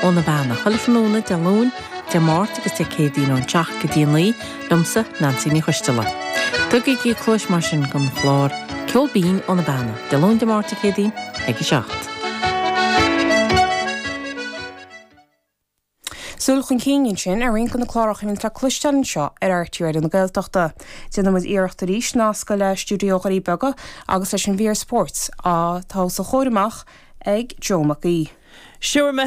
óna bana chalafanúna de lún de máirt agus te cédín ón teach go dtíon lí lumsa Nancy ní chuistela. Tugaí í clúis mar sin go chlár ceol bín óna bana de lún de máirt cédín ag i seacht. Sulchan cíinn sin rin go na chlárach in tá cluistean seo RTR an Gaeltachta. Dina mu iireachta ríis náca le stúdíocharí bega agus leis an Vír Sports a tá sa chóirimach ag Joe McGee. Sure